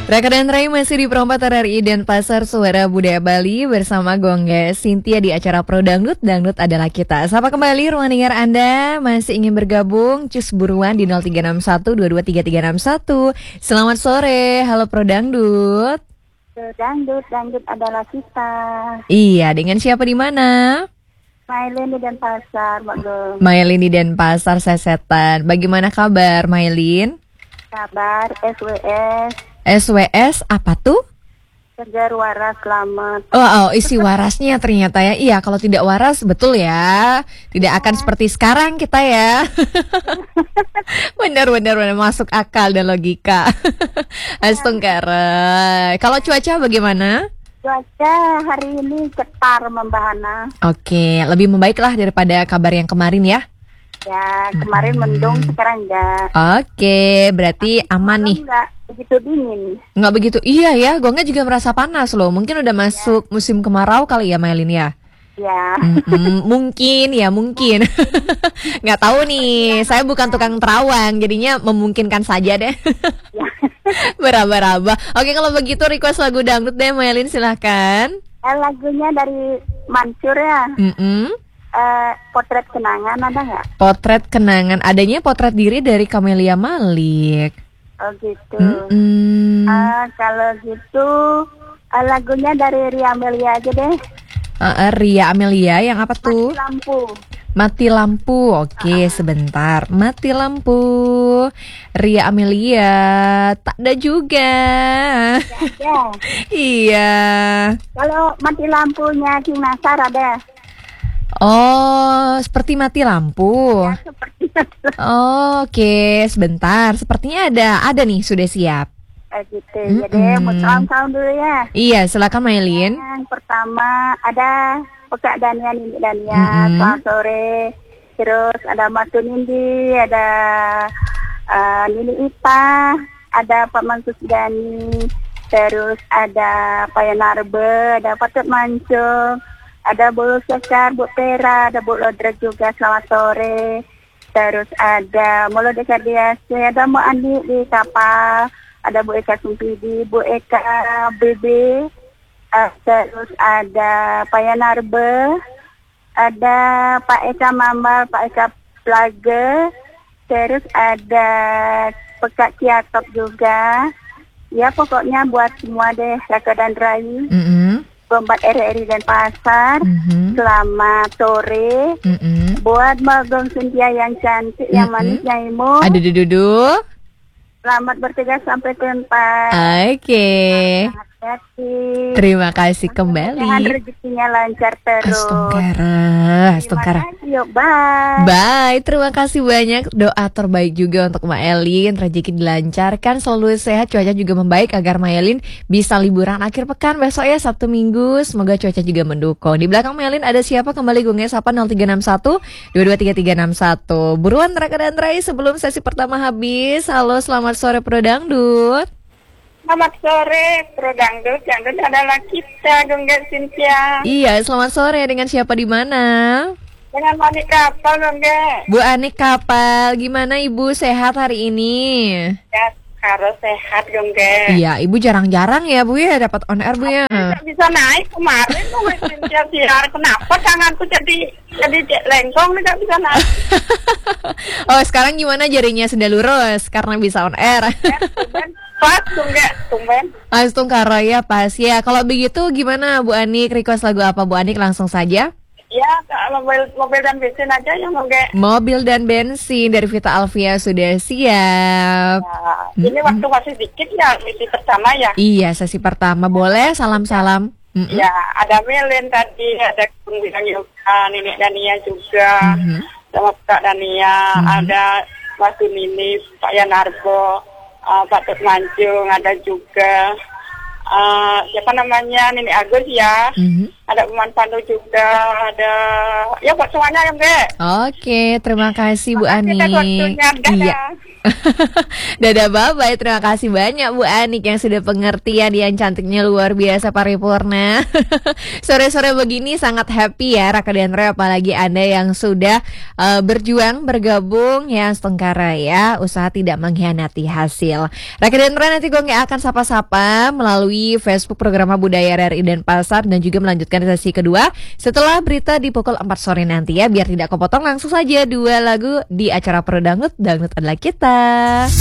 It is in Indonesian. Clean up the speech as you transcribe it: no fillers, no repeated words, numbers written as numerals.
Raka dan Rai masih di Perompak RRI dan Pasar Suara Budaya Bali bersama Gongga Cynthia di acara Pro Dangdut, Dangdut adalah kita. Sapa kembali ruang dengar Anda, masih ingin bergabung, cus buruan di 0361223361. Selamat sore, halo Pro Dangdut. Dangdut, Dangdut adalah kita. Iya, dengan siapa di mana? Mailin di Denpasar, Mbak Gong. Mailin di Denpasar, Sesetan. Bagaimana kabar, Mailin? Kabar SWS. SWS apa tuh? Kerja waras selamat. Oh, isi warasnya ternyata ya. Iya, kalau tidak waras betul ya. Tidak akan seperti sekarang kita ya. Benar masuk akal dan logika. Astungkara. Kalau cuaca bagaimana? Cuaca hari ini cetar membahana. Oke, lebih membaik lah daripada kabar yang kemarin ya. Ya, kemarin mendung, sekarang enggak. Oke, berarti aman nih. Enggak begitu dingin. Enggak begitu. Iya ya, Gongga juga merasa panas loh. Mungkin udah masuk musim kemarau kali ya, Mailin ya. Ya. Mungkin. Nggak tahu nih, saya bukan tukang terawang, jadinya memungkinkan saja deh. Beraba-raba. Oke, kalau begitu request lagu dangdut deh, Mailin silahkan. Lagunya dari Mansur ya. Potret kenangan ada nggak? Potret kenangan, adanya potret diri dari Camelia Malik. Oh gitu. Kalau gitu lagunya dari Ria Amelia aja deh. Ria Amelia yang apa tuh? Mati lampu. Mati lampu. Oke, sebentar. Mati lampu. Ria Amelia. Tak ada juga. Ya. Iya. Kalau mati lampunya King Nasar ada. Oh, seperti mati lampu. Ya, seperti itu. Oke, sebentar. Sepertinya ada nih, sudah siap. Gitu. Jadi mau sound dulu ya. Iya, silakan Mailin. Yang pertama ada Pekak Dania, Nini Dania, selamat sore. Terus ada Matu Nindi, ada Nini Ita, ada Pak Mansus Dani, terus ada Pak Yanarbe, ada Patut Mancung, ada Bu Sekar, Bu Tera, ada Bu Lodra juga, selamat sore. Terus ada Molo Dekadiase, ada Mbak Andi di kapal, ada Bu Eka Sumpidi, Bu Eka BB, terus ada Pak Yanarbe, ada Pak Eka Mambal, Pak Eka Plage, terus ada Pekak Kiatop juga. Ya pokoknya buat semua deh, Raka dan Rai. Bombat RRI dan Pasar. Selamat sore. Buat Magong Cynthia yang cantik, yang manis, yang imut. Ada duduk. Selamat bertugas sampai tempat. Oke. Hati-hati. Terima kasih kembali. Mudah-mudahan rezekinya lancar terus. Astungkara. Terima kasih, yuk, bye. Bye, terima kasih banyak. Doa terbaik juga untuk Mailin, rezeki dilancarkan, selalu sehat, cuaca juga membaik agar Mailin bisa liburan akhir pekan besok ya, Sabtu Minggu. Semoga cuaca juga mendukung. Di belakang Mailin ada siapa? Kembali Gongga sapa 0361 223361. Buruan Raka dan Rai sebelum sesi pertama habis. Halo, selamat sore Pro Dangdut. Selamat sore, Pro Dangdut. Dangdut adalah kita, Gongga Cynthia. Iya, selamat sore. Dengan siapa di mana? Dengan Ani Kapal, Gongga. Bu Ani Kapal, gimana Ibu, sehat hari ini? Ya, harus sehat, Gongga. Iya, Ibu jarang-jarang ya Bu ya dapat on air Bu ya. Nggak bisa naik kemarin, Cynthia siar. Kenapa tanganku jadi lengkong, nggak bisa naik. Oh, sekarang gimana jarinya sudah lurus karena bisa on air? Pas, tumben. Astungkara ya pas ya. Kalau begitu gimana Bu Anik? Request lagu apa Bu Anik? Langsung saja. Ya, mobil dan bensin aja yang Gongga. Mobil dan bensin dari Vita Alvia sudah siap. Ya, ini waktu masih dikit ya, misi pertama ya. Iya, sesi pertama. Boleh salam-salam. Ya, ada Melin tadi, ada Kungbidang Yoga, Nenek Dania juga, sama Kak Dania, ada Mas Nini, Pak Yanarbo, Pak Tuk Mancung, ada juga siapa namanya Nenek Agus ya. ada Buman Pandu juga, ada ya buat semuanya ya Mbak. Oke, terima kasih Bu Makasih Ani. atas waktunya. Dadah. Iya. Dadah bye-bye. Terima kasih banyak Bu Anik yang sudah pengertian, yang cantiknya luar biasa paripurna. Sore-sore begini sangat happy ya Raka dan Roy, apalagi Anda yang sudah berjuang bergabung ya Setengkara ya, usaha tidak mengkhianati hasil. Raka dan Roy nanti gue nggak akan sapa-sapa melalui Facebook Program Budaya RRI Denpasar dan juga melanjutkan sesi kedua setelah berita di pukul 4 sore nanti ya, biar tidak kepotong langsung saja 2 lagu di acara Pro Dangdut, Dangdut adalah kita.